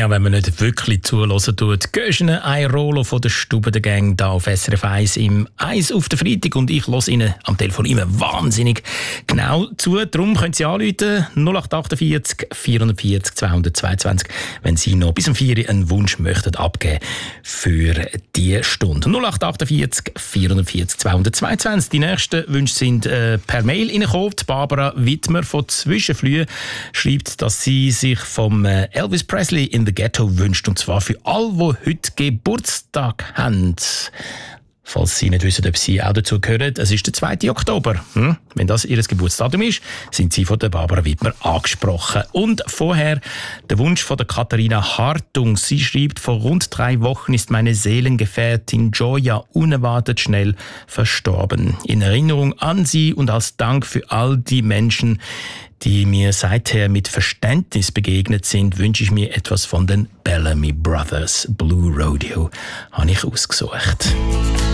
Ja, wenn man nicht wirklich zuhören tut, gehst du ein Rollo von der Stube der Gang da auf SRF 1 im 1 auf den Freitag und ich höre Ihnen am Telefon immer wahnsinnig genau zu. Darum können Sie anrufen 0848 440 222, wenn Sie noch bis um 4 Uhr einen Wunsch möchten abgeben für diese Stunde. 0848 440 222. Die nächsten Wünsche sind per Mail reingekommen. Barbara Wittmer von Zwischenflühe schreibt, dass sie sich vom Elvis Presley in the Ghetto wünscht, und zwar für alle, die heute Geburtstag haben. Falls Sie nicht wissen, ob Sie auch dazu gehören, es ist der 2. Oktober. Wenn das Ihr Geburtsdatum ist, sind Sie von der Barbara Wittmer angesprochen. Und vorher der Wunsch von der Katharina Hartung. Sie schreibt, vor rund 3 Wochen ist meine Seelengefährtin Joya unerwartet schnell verstorben. In Erinnerung an sie und als Dank für all die Menschen, die mir seither mit Verständnis begegnet sind, wünsche ich mir etwas von den Bellamy Brothers. Blue Rodeo habe ich ausgesucht.